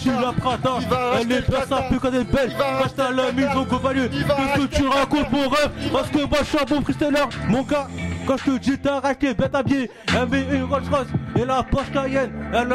Tu la Prada, elle est bien sapée quand elle est belle. Reste à la maison Covalier. Qu'est-ce que tu racontes mon rêve? Parce que moi je suis un bon freestyler. Mon gars, quand je te dis t'arrêtes les bêtes habillées, elle met une Rolls Royce et la Porsche Cayenne.